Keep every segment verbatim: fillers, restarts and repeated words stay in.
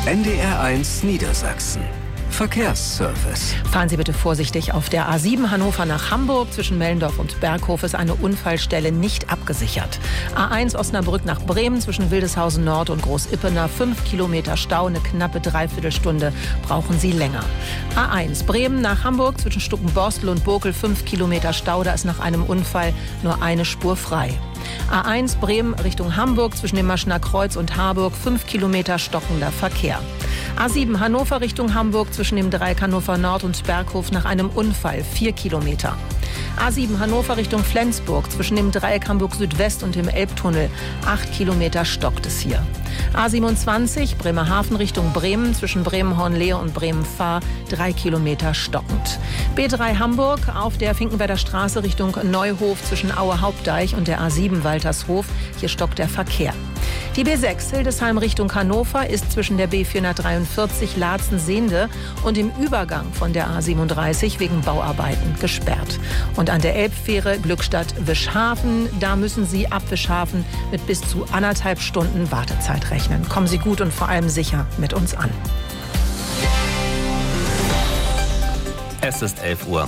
N D R eins Niedersachsen. Verkehrsservice. Fahren Sie bitte vorsichtig. Auf der A sieben Hannover nach Hamburg zwischen Mellendorf und Berghof ist eine Unfallstelle nicht abgesichert. A eins Osnabrück nach Bremen zwischen Wildeshausen Nord und Großippener. Fünf Kilometer Stau, eine knappe Dreiviertelstunde brauchen Sie länger. A eins Bremen nach Hamburg zwischen Stuckenborstel und Bokel. Fünf Kilometer Stau, da ist nach einem Unfall nur eine Spur frei. A eins Bremen Richtung Hamburg zwischen dem Maschener Kreuz und Harburg. Fünf Kilometer stockender Verkehr. A sieben Hannover Richtung Hamburg zwischen dem Dreieck Hannover Nord und Berghof nach einem Unfall. Vier Kilometer. A sieben Hannover Richtung Flensburg zwischen dem Dreieck Hamburg Südwest und dem Elbtunnel. Acht Kilometer stockt es hier. A siebenundzwanzig Bremerhaven Richtung Bremen zwischen Bremen-Hornlehe und Bremen-Fahr. Drei Kilometer stockend. B drei Hamburg auf der Finkenwerder Straße Richtung Neuhof zwischen Aue Hauptdeich und der A sieben Waltershof. Hier stockt der Verkehr. Die B sechs Hildesheim Richtung Hannover ist zwischen der B vierhundertdreiundvierzig Laatzen-Sehnde und dem Übergang von der A siebenunddreißig wegen Bauarbeiten gesperrt. Und an der Elbfähre Glückstadt-Wischhafen, da müssen Sie ab Wischhafen mit bis zu anderthalb Stunden Wartezeit rechnen. Kommen Sie gut und vor allem sicher mit uns an. Es ist elf Uhr.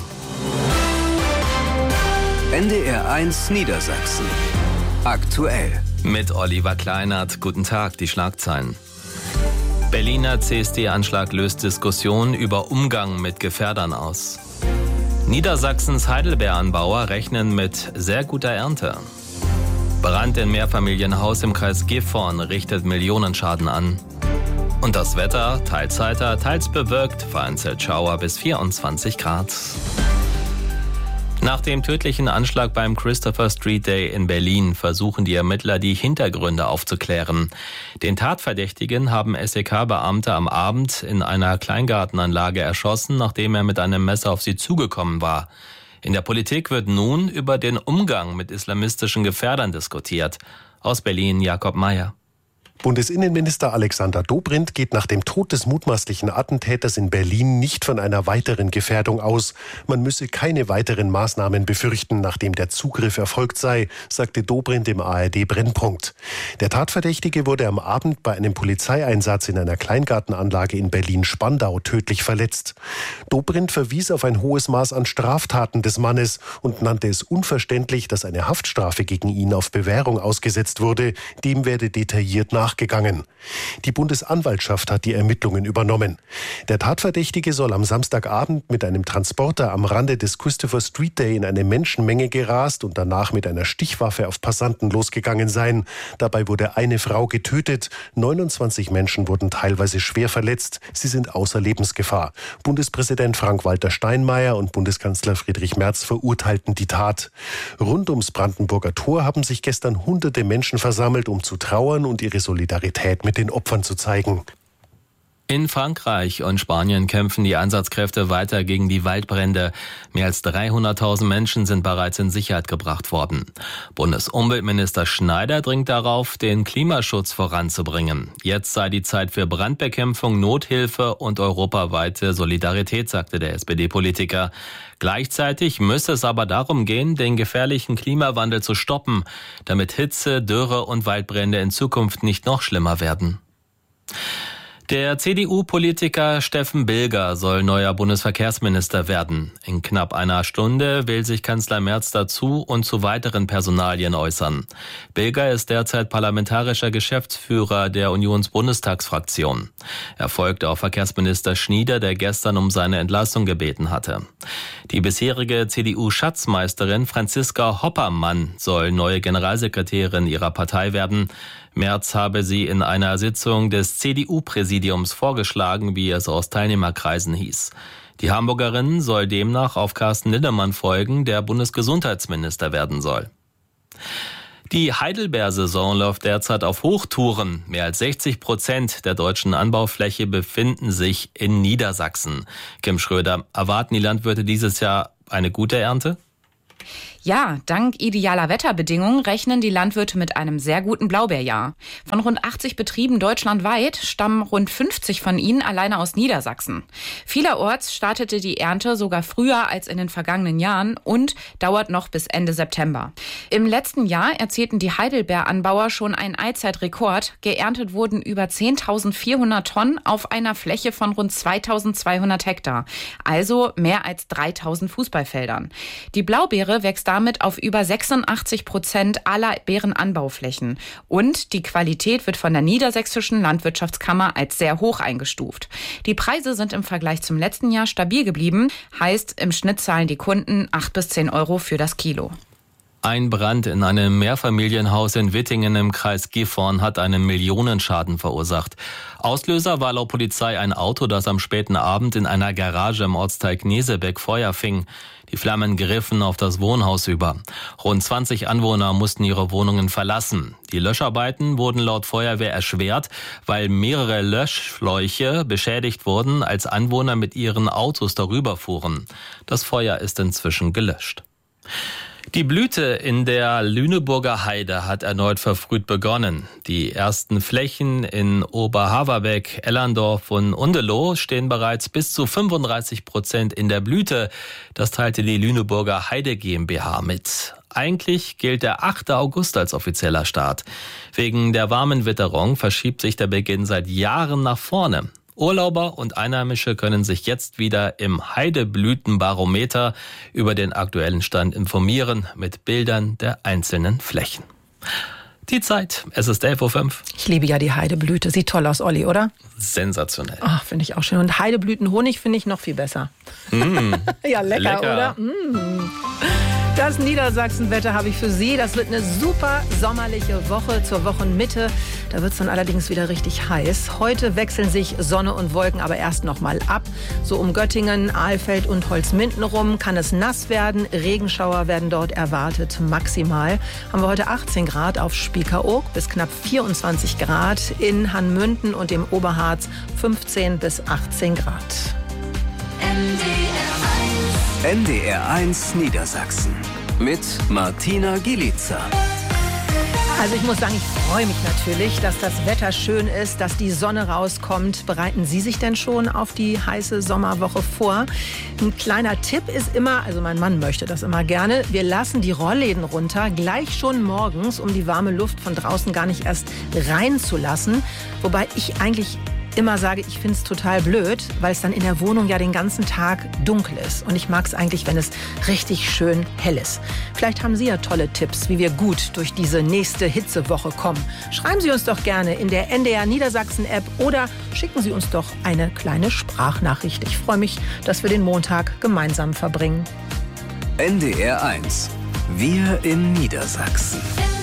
N D R eins Niedersachsen. Aktuell. Mit Oliver Kleinert. Guten Tag, die Schlagzeilen. Berliner C S D-Anschlag löst Diskussion über Umgang mit Gefährdern aus. Niedersachsens Heidelbeeranbauer rechnen mit sehr guter Ernte. Brand in Mehrfamilienhaus im Kreis Gifhorn richtet Millionenschaden an. Und das Wetter, teils heiter, teils bewölkt, vereinzelt Schauer bis vierundzwanzig Grad. Nach dem tödlichen Anschlag beim Christopher Street Day in Berlin versuchen die Ermittler, die Hintergründe aufzuklären. Den Tatverdächtigen haben S E K-Beamte am Abend in einer Kleingartenanlage erschossen, nachdem er mit einem Messer auf sie zugekommen war. In der Politik wird nun über den Umgang mit islamistischen Gefährdern diskutiert. Aus Berlin Jakob Mayer. Bundesinnenminister Alexander Dobrindt geht nach dem Tod des mutmaßlichen Attentäters in Berlin nicht von einer weiteren Gefährdung aus. Man müsse keine weiteren Maßnahmen befürchten, nachdem der Zugriff erfolgt sei, sagte Dobrindt im A R D-Brennpunkt. Der Tatverdächtige wurde am Abend bei einem Polizeieinsatz in einer Kleingartenanlage in Berlin-Spandau tödlich verletzt. Dobrindt verwies auf ein hohes Maß an Straftaten des Mannes und nannte es unverständlich, dass eine Haftstrafe gegen ihn auf Bewährung ausgesetzt wurde. Dem werde detailliert nach nachgegangen. Die Bundesanwaltschaft hat die Ermittlungen übernommen. Der Tatverdächtige soll am Samstagabend mit einem Transporter am Rande des Christopher Street Day in eine Menschenmenge gerast und danach mit einer Stichwaffe auf Passanten losgegangen sein. Dabei wurde eine Frau getötet. neunundzwanzig Menschen wurden teilweise schwer verletzt. Sie sind außer Lebensgefahr. Bundespräsident Frank-Walter Steinmeier und Bundeskanzler Friedrich Merz verurteilten die Tat. Rund ums Brandenburger Tor haben sich gestern hunderte Menschen versammelt, um zu trauern und ihre Solidarität mit den Opfern zu zeigen. In Frankreich und Spanien kämpfen die Einsatzkräfte weiter gegen die Waldbrände. Mehr als dreihunderttausend Menschen sind bereits in Sicherheit gebracht worden. Bundesumweltminister Schneider dringt darauf, den Klimaschutz voranzubringen. Jetzt sei die Zeit für Brandbekämpfung, Nothilfe und europaweite Solidarität, sagte der S P D-Politiker. Gleichzeitig müsse es aber darum gehen, den gefährlichen Klimawandel zu stoppen, damit Hitze, Dürre und Waldbrände in Zukunft nicht noch schlimmer werden. Der C D U-Politiker Steffen Bilger soll neuer Bundesverkehrsminister werden. In knapp einer Stunde will sich Kanzler Merz dazu und zu weiteren Personalien äußern. Bilger ist derzeit parlamentarischer Geschäftsführer der Unionsbundestagsfraktion. Er folgt auf Verkehrsminister Schnieder, der gestern um seine Entlassung gebeten hatte. Die bisherige C D U-Schatzmeisterin Franziska Hoppermann soll neue Generalsekretärin ihrer Partei werden. Merz habe sie in einer Sitzung des C D U-Präsidiums vorgeschlagen, wie es aus Teilnehmerkreisen hieß. Die Hamburgerin soll demnach auf Carsten Linnemann folgen, der Bundesgesundheitsminister werden soll. Die Heidelbeersaison läuft derzeit auf Hochtouren. Mehr als sechzig Prozent der deutschen Anbaufläche befinden sich in Niedersachsen. Kim Schröder, erwarten die Landwirte dieses Jahr eine gute Ernte? Ja, dank idealer Wetterbedingungen rechnen die Landwirte mit einem sehr guten Blaubeerjahr. Von rund achtzig Betrieben deutschlandweit stammen rund fünfzig von ihnen alleine aus Niedersachsen. Vielerorts startete die Ernte sogar früher als in den vergangenen Jahren und dauert noch bis Ende September. Im letzten Jahr erzielten die Heidelbeeranbauer schon einen Allzeitrekord. Geerntet wurden über zehntausendvierhundert Tonnen auf einer Fläche von rund zweitausendzweihundert Hektar, also mehr als dreitausend Fußballfeldern. Die Blaubeere wächst damit auf über sechsundachtzig Prozent aller Beerenanbauflächen. Und die Qualität wird von der Niedersächsischen Landwirtschaftskammer als sehr hoch eingestuft. Die Preise sind im Vergleich zum letzten Jahr stabil geblieben. Heißt, im Schnitt zahlen die Kunden acht bis zehn Euro für das Kilo. Ein Brand in einem Mehrfamilienhaus in Wittingen im Kreis Gifhorn hat einen Millionenschaden verursacht. Auslöser war laut Polizei ein Auto, das am späten Abend in einer Garage im Ortsteil Knesebeck Feuer fing. Die Flammen griffen auf das Wohnhaus über. Rund zwanzig Anwohner mussten ihre Wohnungen verlassen. Die Löscharbeiten wurden laut Feuerwehr erschwert, weil mehrere Löschschläuche beschädigt wurden, als Anwohner mit ihren Autos darüber fuhren. Das Feuer ist inzwischen gelöscht. Die Blüte in der Lüneburger Heide hat erneut verfrüht begonnen. Die ersten Flächen in Oberhaverbeck, Ellerndorf und Undeloh stehen bereits bis zu fünfunddreißig Prozent in der Blüte. Das teilte die Lüneburger Heide GmbH mit. Eigentlich gilt der achte August als offizieller Start. Wegen der warmen Witterung verschiebt sich der Beginn seit Jahren nach vorne. Urlauber und Einheimische können sich jetzt wieder im Heideblütenbarometer über den aktuellen Stand informieren mit Bildern der einzelnen Flächen. Die Zeit, es ist elf Uhr fünf. Ich liebe ja die Heideblüte. Sieht toll aus, Olli, oder? Sensationell. Ach, finde ich auch schön. Und Heideblütenhonig finde ich noch viel besser. Mm. Ja, lecker, lecker. Oder? Mm. Das Niedersachsenwetter habe ich für Sie. Das wird eine super sommerliche Woche zur Wochenmitte. Da wird es dann allerdings wieder richtig heiß. Heute wechseln sich Sonne und Wolken aber erst noch mal ab. So um Göttingen, Ahlfeld und Holzminden rum kann es nass werden. Regenschauer werden dort erwartet. Maximal haben wir heute achtzehn Grad auf Spiekeroog bis knapp vierundzwanzig Grad. In Hanmünden und im Oberharz fünfzehn bis achtzehn Grad. N D R eins Niedersachsen mit Martina Gielica. Also ich muss sagen, ich freue mich natürlich, dass das Wetter schön ist, dass die Sonne rauskommt. Bereiten Sie sich denn schon auf die heiße Sommerwoche vor? Ein kleiner Tipp ist immer, also mein Mann möchte das immer gerne, wir lassen die Rollläden runter, gleich schon morgens, um die warme Luft von draußen gar nicht erst reinzulassen. Wobei ich eigentlich immer sage, ich finde es total blöd, weil es dann in der Wohnung ja den ganzen Tag dunkel ist. Und ich mag es eigentlich, wenn es richtig schön hell ist. Vielleicht haben Sie ja tolle Tipps, wie wir gut durch diese nächste Hitzewoche kommen. Schreiben Sie uns doch gerne in der N D R Niedersachsen App oder schicken Sie uns doch eine kleine Sprachnachricht. Ich freue mich, dass wir den Montag gemeinsam verbringen. N D R eins. Wir in Niedersachsen.